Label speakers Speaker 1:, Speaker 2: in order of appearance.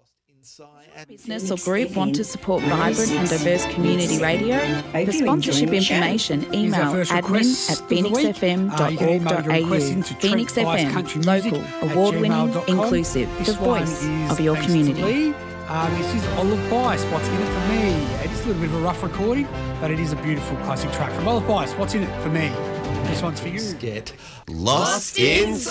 Speaker 1: Business or group want to support vibrant and diverse community radio? For sponsorship information, email admin@phoenixfm.org.au. Phoenix FM, local, award-winning, inclusive, the voice of your community.
Speaker 2: This is Olive Bice, What's in It For Me. It is a little bit of a rough recording, but it is a beautiful classic track from Olive Bice. What's in it for me? This one's for you.
Speaker 3: Get lost in